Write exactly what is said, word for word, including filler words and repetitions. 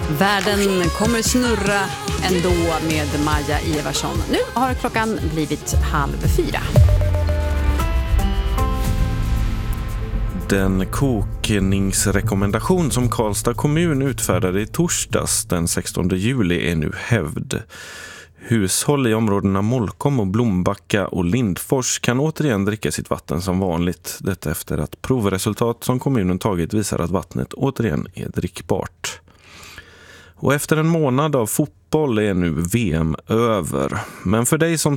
Världen kommer snurra ändå med Maja Eversson. Nu har klockan blivit halv fyra. Den kokningsrekommendation som Karlstad kommun utfärdade i torsdags den sextonde juli är nu hävd. Hushåll i områdena Molkom och Blombacka och Lindfors kan återigen dricka sitt vatten som vanligt. Detta efter att provresultat som kommunen tagit visar att vattnet återigen är drickbart. Och efter en månad av fotboll är nu V M över. Men för dig som